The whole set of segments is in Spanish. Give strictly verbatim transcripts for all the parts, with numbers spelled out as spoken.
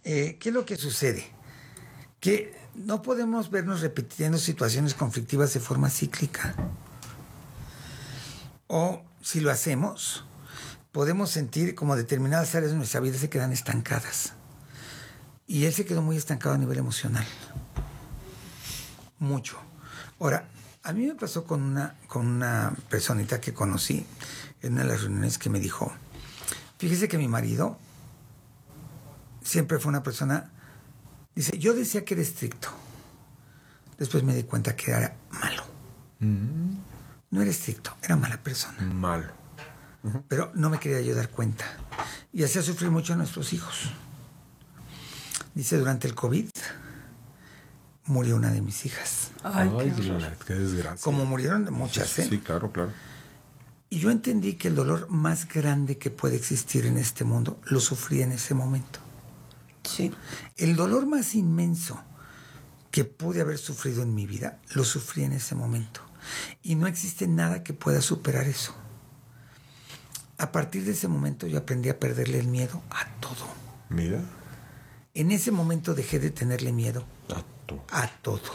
eh, ¿qué es lo que sucede? Que no podemos vernos repitiendo situaciones conflictivas de forma cíclica. O si lo hacemos, podemos sentir como determinadas áreas de nuestra vida se quedan estancadas. Y él se quedó muy estancado a nivel emocional. Mucho. Ahora, a mí me pasó con una, con una personita que conocí en una de las reuniones que me dijo, fíjese que mi marido siempre fue una persona, dice, yo decía que era estricto. Después me di cuenta que era malo. Mm. No era estricto, era mala persona. Malo. Uh-huh. Pero no me quería yo dar cuenta. Y hacía sufrir mucho a nuestros hijos. Dice, durante el COVID murió una de mis hijas. Ay, Ay qué, qué, qué desgracia. Como murieron de muchas, ¿eh? Sí, claro, claro. Y yo entendí que el dolor más grande que puede existir en este mundo lo sufrí en ese momento. Sí. El dolor más inmenso que pude haber sufrido en mi vida, lo sufrí en ese momento. Y no existe nada que pueda superar eso. A partir de ese momento yo aprendí a perderle el miedo a todo. Mira. En ese momento dejé de tenerle miedo a todo. A todo.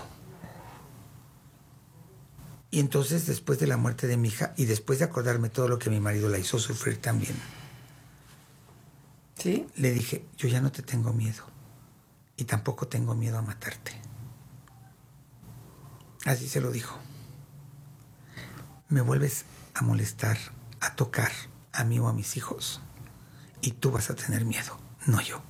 Y entonces, después de la muerte de mi hija y después de acordarme todo lo que mi marido la hizo sufrir también, ¿sí? Le dije, yo ya no te tengo miedo y tampoco tengo miedo a matarte. Así se lo dijo. Me vuelves a molestar, a tocar a mí o a mis hijos y tú vas a tener miedo, no yo.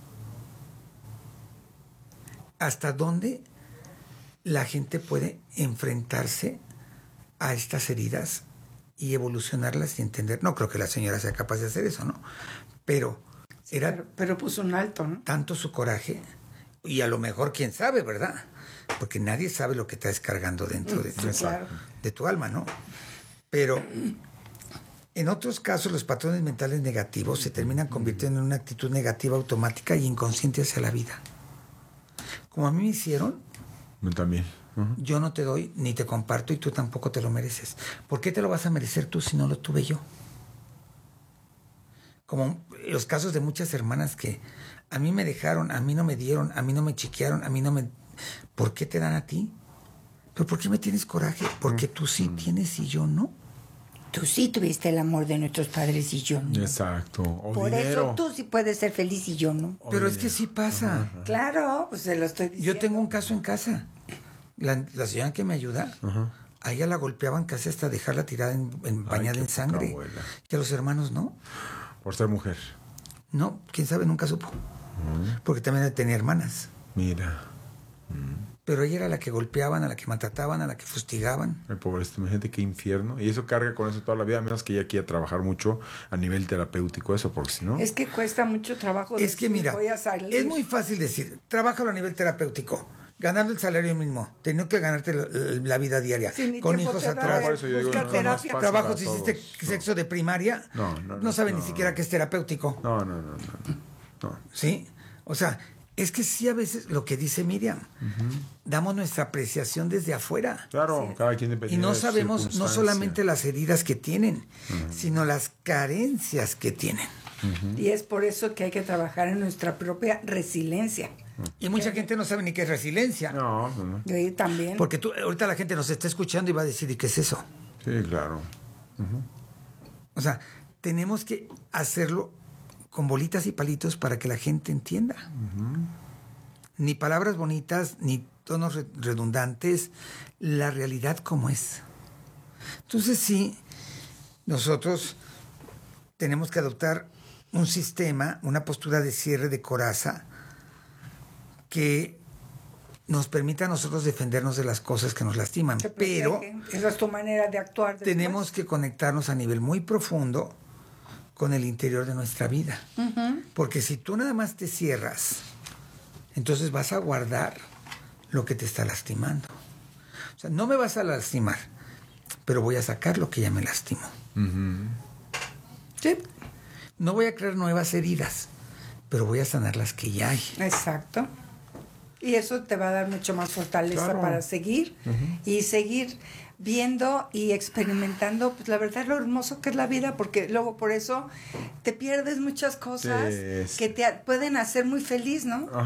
¿Hasta dónde la gente puede enfrentarse a estas heridas y evolucionarlas y entender? No creo que la señora sea capaz de hacer eso, ¿no? Pero era... Pero, pero puso un alto, ¿no? Tanto su coraje, y a lo mejor, quién sabe, ¿verdad? Porque nadie sabe lo que está descargando dentro de tu, claro. de tu alma, ¿no? Pero en otros casos los patrones mentales negativos se terminan convirtiendo en una actitud negativa automática y inconsciente hacia la vida. Como a mí me hicieron, yo también. Uh-huh. Yo no te doy ni te comparto y tú tampoco te lo mereces. ¿Por qué te lo vas a merecer tú si no lo tuve yo? Como los casos de muchas hermanas que a mí me dejaron, a mí no me dieron, a mí no me chiquearon, a mí no me... ¿Por qué te dan a ti? ¿Pero por qué me tienes coraje? Porque tú sí uh-huh. tienes y yo no. Tú sí tuviste el amor de nuestros padres y yo no. Exacto. O Por dinero. eso tú sí puedes ser feliz y yo no. O Pero dinero. Es que sí pasa. Uh-huh. Claro, pues se lo estoy diciendo. Yo tengo un caso en casa. La, la señora que me ayuda, uh-huh. a ella la golpeaban casi hasta dejarla tirada en, en bañada Ay, en sangre. Y a los hermanos no. Por ser mujer. No, quién sabe, nunca supo. Uh-huh. Porque también tenía hermanas. Mira. Uh-huh. Pero ella era la que golpeaban, a la que maltrataban, a la que fustigaban. Ay, pobrecito, imagínate qué infierno. Y eso carga con eso toda la vida, a menos que ella quiera trabajar mucho a nivel terapéutico, eso, porque si no... Es que cuesta mucho trabajo. Es que mira, voy a salir. Es muy fácil decir, trabájalo a nivel terapéutico, ganando el salario mínimo, teniendo que ganarte la, la vida diaria, sí, con hijos atrás, por eso yo digo, no, no es trabajos, hiciste no. sexo de primaria, no, no, no, no sabe no, ni siquiera que es terapéutico. No, no, no, no, no. ¿Sí? O sea... Es que sí, a veces lo que dice Miriam, uh-huh. damos nuestra apreciación desde afuera. Claro, sí. Cada quien depende. Y no sabemos no solamente las heridas que tienen, uh-huh. sino las carencias que tienen. Uh-huh. Y es por eso que hay que trabajar en nuestra propia resiliencia. Uh-huh. Y mucha gente no sabe ni qué es resiliencia. No, no, no. Yo también. Porque tú, ahorita la gente nos está escuchando y va a decir, ¿y qué es eso? Sí, claro. Uh-huh. O sea, tenemos que hacerlo con bolitas y palitos para que la gente entienda. Uh-huh. Ni palabras bonitas, ni tonos re- redundantes, la realidad como es. Entonces sí, nosotros tenemos que adoptar un sistema, una postura de cierre de coraza que nos permita a nosotros defendernos de las cosas que nos lastiman. Pero esa es tu manera de actuar después. Tenemos que conectarnos a nivel muy profundo con el interior de nuestra vida. Uh-huh. Porque si tú nada más te cierras, entonces vas a guardar lo que te está lastimando. O sea, no me vas a lastimar, pero voy a sacar lo que ya me lastimó. Uh-huh. ¿Sí? No voy a crear nuevas heridas, pero voy a sanar las que ya hay. Exacto. Y eso te va a dar mucho más fortaleza claro. para seguir uh-huh. y seguir viendo y experimentando, pues la verdad lo hermoso que es la vida, porque luego por eso te pierdes muchas cosas sí, sí. que te pueden hacer muy feliz, ¿no?